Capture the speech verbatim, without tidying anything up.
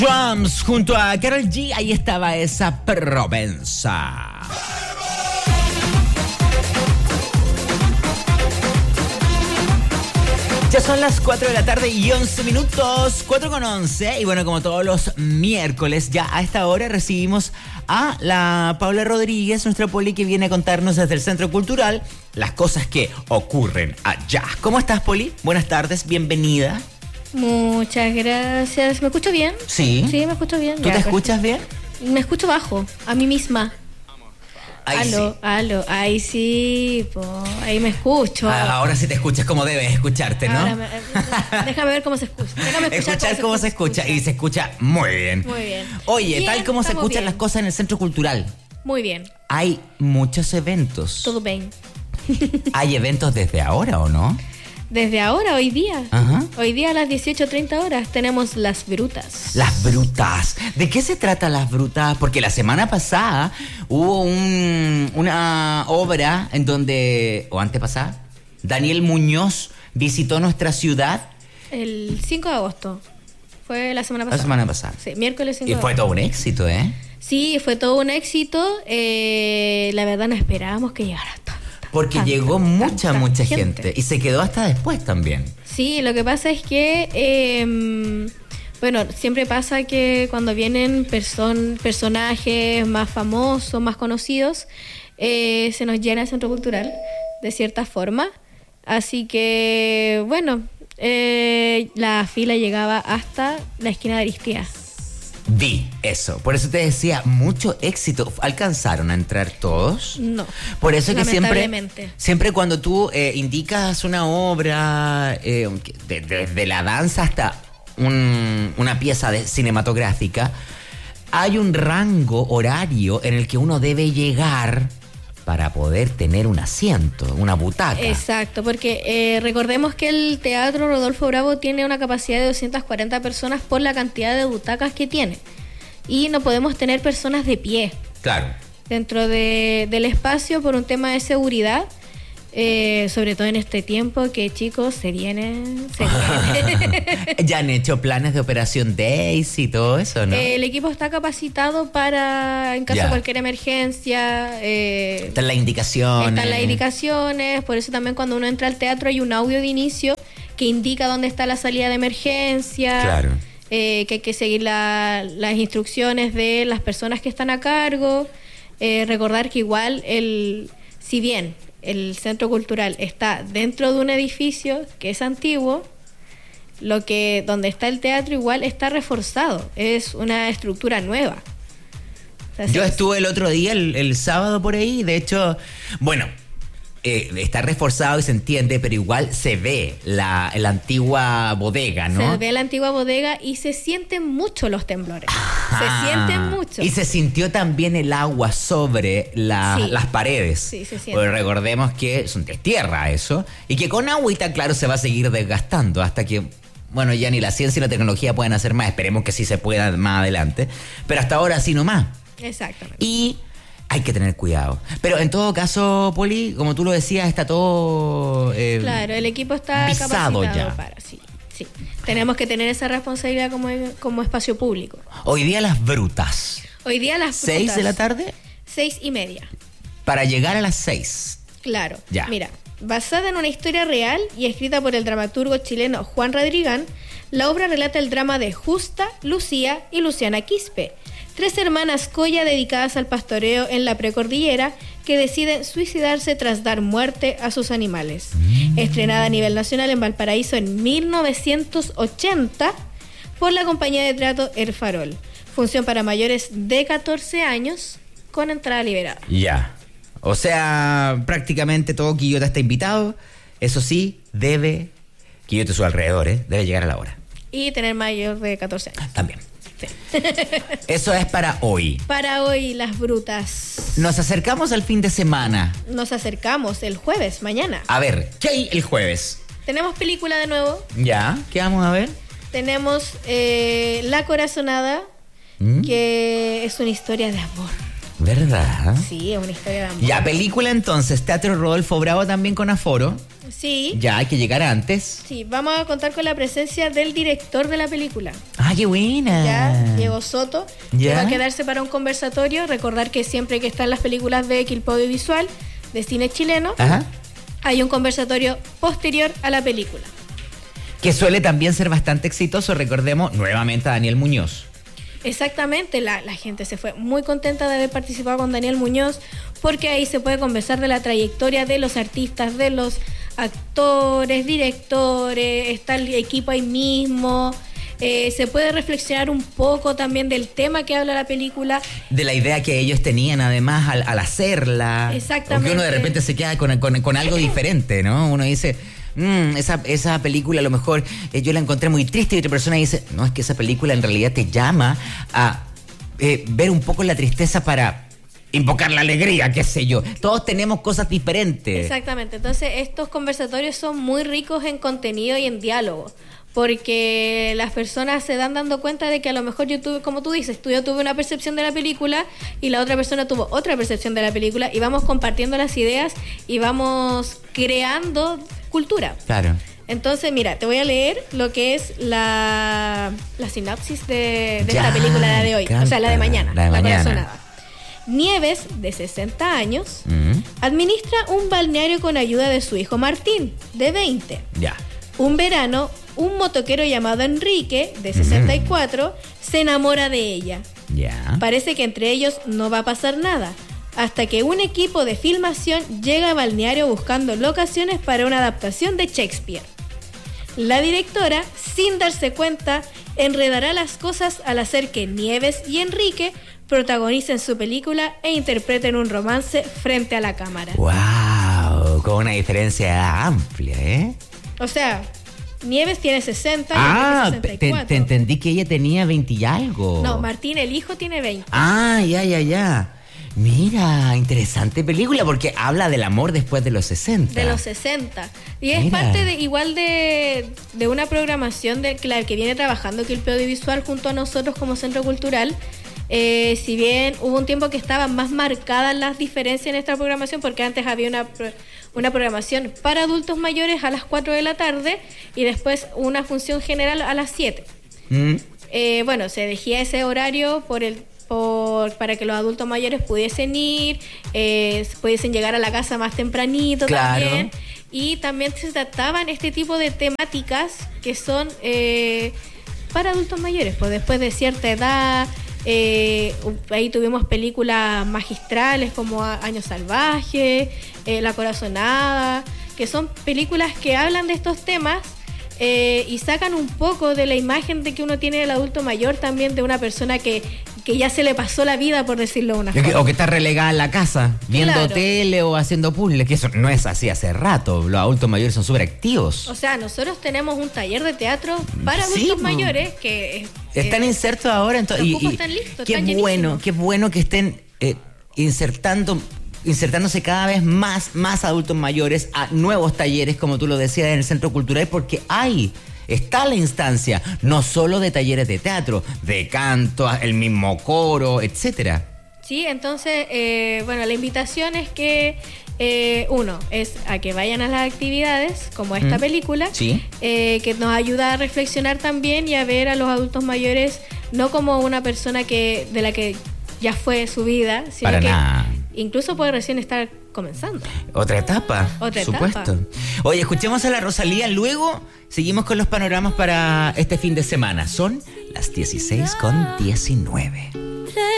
Drums junto a Karol G, ahí estaba esa Provenza. Ya son las cuatro de la tarde y once minutos, cuatro con once. Y bueno, como todos los miércoles, ya a esta hora recibimos a la Paula Rodríguez, nuestra poli, que viene a contarnos desde el Centro Cultural las cosas que ocurren allá. ¿Cómo estás, Poli? Buenas tardes, bienvenida. Muchas gracias. ¿Me escucho bien? Sí. Sí, me escucho bien. ¿Tú ya, te escuchas bien? Me escucho bajo, a mí misma. Ahí aló, sí. aló, ahí sí, po, ahí me escucho. Ah, ahora sí te escuchas como debes escucharte, ¿no? Ahora me- déjame ver cómo se escucha. Déjame escuchar, Escuchar cómo se escucha y se escucha muy bien. Muy bien. Oye, Bien, tal como se estamos escuchan bien. las cosas en el Centro Cultural, Muy bien, hay muchos eventos. todo bien. ¿Hay eventos desde ahora o no? Desde ahora, hoy día. Ajá. Hoy día a las dieciocho treinta horas tenemos Las Brutas. Las Brutas. ¿De qué se trata Las Brutas? Porque la semana pasada hubo un, una obra en donde, o antepasada, Daniel Muñoz visitó nuestra ciudad. El cinco de agosto. Fue la semana pasada. La semana pasada. Sí, miércoles cinco Y de fue agosto. todo un éxito, ¿eh? Sí, fue todo un éxito. Eh, la verdad no esperábamos que llegara tanta, Porque tanta, llegó mucha, tanta mucha gente. Y se quedó hasta después también. Sí, lo que pasa es que, eh, bueno, siempre pasa que cuando vienen person- personajes más famosos, más conocidos, eh, se nos llena el Centro Cultural, de cierta forma. Así que, bueno, eh, la fila llegaba hasta la esquina de Aristía. Vi eso. Por eso te decía, mucho éxito. ¿Alcanzaron a entrar todos? No. Por eso que siempre, lamentablemente. siempre cuando tú eh, indicas una obra, eh, de- desde la danza hasta un- una pieza de, cinematográfica, hay un rango horario en el que uno debe llegar para poder tener un asiento, una butaca. Exacto, porque eh, recordemos que el Teatro Rodolfo Bravo tiene una capacidad de doscientas cuarenta personas por la cantidad de butacas que tiene. Y no podemos tener personas de pie Claro. dentro de, del espacio por un tema de seguridad. Eh, sobre todo en este tiempo que, chicos, se viene... Se viene. Ya han hecho planes de Operación Daisy y todo eso, ¿no? Eh, el equipo está capacitado para, en caso Ya. de cualquier emergencia... Eh, Están las indicaciones. Están las indicaciones, por eso también cuando uno entra al teatro hay un audio de inicio que indica dónde está la salida de emergencia, Claro. eh, que hay que seguir la- las instrucciones de las personas que están a cargo, eh, recordar que igual, el, si bien el Centro Cultural está dentro de un edificio que es antiguo, lo que donde está el teatro igual está reforzado, es una estructura nueva. O sea, Yo se- estuve el otro día, el, el sábado por ahí, de hecho, bueno, eh, está reforzado y se entiende, pero igual se ve la, la antigua bodega, ¿no? Se ve la antigua bodega y se sienten mucho los temblores. Ah, Se sienten mucho. Y se sintió también el agua sobre la- Sí. las paredes. Sí, se siente. Porque recordemos que es, un- es tierra eso, y que con agüita, claro, se va a seguir desgastando hasta que, bueno, ya ni la ciencia y la tecnología pueden hacer más. Esperemos que sí se pueda más adelante. Pero hasta ahora sí nomás. Exactamente. Y hay que tener cuidado. Pero en todo caso, Poli, como tú lo decías, está todo... eh, Claro, el equipo está visado capacitado ya. para, sí, sí. Tenemos que tener esa responsabilidad como, como espacio público. Hoy día las brutas. Hoy día a las ¿Seis frutas, de la tarde? Seis y media. Para llegar a las seis. Claro. Ya. Mira, basada en una historia real y escrita por el dramaturgo chileno Juan Radrigán, la obra relata el drama de Justa, Lucía y Luciana Quispe, tres hermanas colla dedicadas al pastoreo en la precordillera que deciden suicidarse tras dar muerte a sus animales. Estrenada a nivel nacional en Valparaíso en mil novecientos ochenta por la compañía de teatro El Farol. Función para mayores de catorce años con entrada liberada. Ya. O sea, prácticamente todo Quillota está invitado. Eso sí, debe... Quillota y su alrededor, ¿eh? Debe llegar a la hora. Y tener mayor de catorce años. También. Eso es para hoy. Para hoy, las brutas. Nos acercamos al fin de semana. Nos acercamos el jueves, mañana. A ver, ¿qué hay el jueves? Tenemos película de nuevo. Ya, ¿qué vamos a ver? Tenemos eh, La Corazonada, ¿Mm? que es una historia de amor. ¿Verdad? Sí, es una historia de amor. Ya, película entonces, Teatro Rodolfo Bravo también con aforo. Sí. Ya, hay que llegar antes. Sí, vamos a contar con la presencia del director de la película. ¡Ah, qué buena! Ya, Diego Soto, ya. que va a quedarse para un conversatorio. Recordar que siempre que están las películas de Quilpue Audiovisual, de cine chileno, Ajá. hay un conversatorio posterior a la película. Que suele también ser bastante exitoso, recordemos nuevamente a Daniel Muñoz. Exactamente, la, la gente se fue muy contenta de haber participado con Daniel Muñoz, porque ahí se puede conversar de la trayectoria de los artistas, de los actores, directores, está el equipo ahí mismo. Eh, se puede reflexionar un poco también del tema que habla la película. De la idea que ellos tenían además al, al hacerla. Exactamente. Porque uno de repente se queda con, con, con algo diferente, ¿no? Uno dice, mmm, esa, esa película a lo mejor eh, yo la encontré muy triste, y otra persona dice, no, es que esa película en realidad te llama a eh, ver un poco la tristeza para invocar la alegría, qué sé yo. Todos tenemos cosas diferentes. Exactamente. Entonces estos conversatorios son muy ricos en contenido y en diálogo, porque las personas se dan dando cuenta de que a lo mejor yo tuve, como tú dices, tú yo tuve una percepción de la película y la otra persona tuvo otra percepción de la película, y vamos compartiendo las ideas y vamos creando cultura. Claro. Entonces, mira, te voy a leer lo que es la, la sinopsis de, de Ya, esta película de hoy, encanta. o sea, la de mañana, La de mañana. corazonada. Nieves, de sesenta años, Mm. administra un balneario con ayuda de su hijo Martín, de veinte. Ya. Un verano, un motoquero llamado Enrique, de sesenta y cuatro, se enamora de ella. Ya. Parece que entre ellos no va a pasar nada, hasta que un equipo de filmación llega a balneario buscando locaciones para una adaptación de Shakespeare. La directora, sin darse cuenta, enredará las cosas al hacer que Nieves y Enrique protagonicen su película e interpreten un romance frente a la cámara. ¡Wow! Con una diferencia amplia, ¿eh? O sea, Nieves tiene sesenta y Ah, Enrique te, sesenta y cuatro. te entendí que ella tenía veinte y algo. No, Martín, el hijo, tiene veinte. Ah, ya, ya, ya. Mira, interesante película porque habla del amor después de los sesenta. De los sesenta. Y es Mira. parte de igual de, de una programación de la que viene trabajando Quilpue Audiovisual junto a nosotros como Centro Cultural. Eh, si bien hubo un tiempo que estaban más marcadas las diferencias en esta programación, porque antes había una, pro- una programación para adultos mayores a las cuatro de la tarde y después una función general a las siete. Mm. Eh, bueno, se elegía ese horario por el por para que los adultos mayores pudiesen ir, eh, pudiesen llegar a la casa más tempranito. Claro. También. Y también se trataban este tipo de temáticas que son eh, para adultos mayores, pues después de cierta edad. Eh, ahí tuvimos películas magistrales como A- Año Salvaje, eh, La Corazonada, que son películas que hablan de estos temas eh, y sacan un poco de la imagen de que uno tiene del adulto mayor, también de una persona que, que ya se le pasó la vida, por decirlo de una O que, forma. o que está relegada en la casa, viendo Claro. tele o haciendo puzzles, que eso no es así hace rato. Los adultos mayores son súper activos. O sea, nosotros tenemos un taller de teatro para Sí, adultos po. mayores que... Están eh, insertos ahora, entonces. los cupos están listos, qué están bueno, llenísimos. qué bueno que estén eh, insertando, insertándose cada vez más, más adultos mayores a nuevos talleres, como tú lo decías, en el Centro Cultural, porque hay, está la instancia, no solo de talleres de teatro, de canto, el mismo coro, etcétera. Sí, entonces, eh, bueno, la invitación es que, eh, uno, es a que vayan a las actividades, como esta Mm. película, Sí. eh, que nos ayuda a reflexionar también y a ver a los adultos mayores no como una persona que de la que ya fue su vida, sino Para que nada. incluso puede recién estar comenzando. Otra etapa, Otra supuesto. etapa. Oye, escuchemos a la Rosalía, luego seguimos con los panoramas para este fin de semana. Son las dieciséis con diecinueve.